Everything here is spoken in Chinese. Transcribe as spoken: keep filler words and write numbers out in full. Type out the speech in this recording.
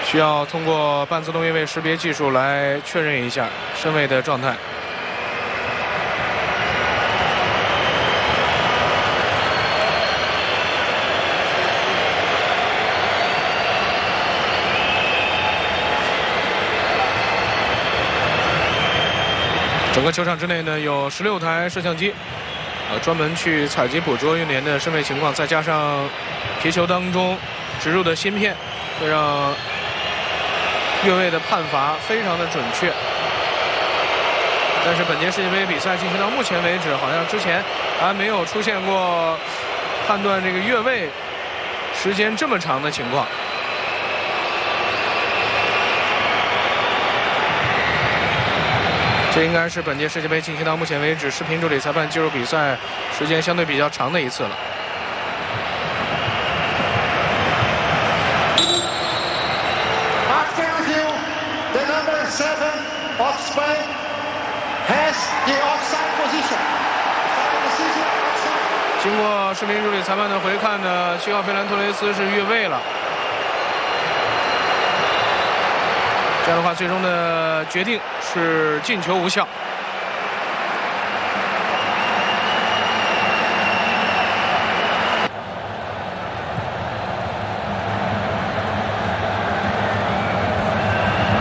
需要通过半自动越位识别技术来确认一下身位的状态。整个球场之内呢，有十六台摄像机，呃，专门去采集捕捉运动员的身位情况，再加上皮球当中植入的芯片，会让越位的判罚非常的准确。但是本届世界杯比赛进行到目前为止，好像之前还没有出现过判断这个越位时间这么长的情况。这应该是本届世界杯进行到目前为止视频助理裁判介入比赛时间相对比较长的一次了。经过视频助理裁判的回看呢，七号费兰托雷斯是越位了。这样的话，最终的决定是进球无效。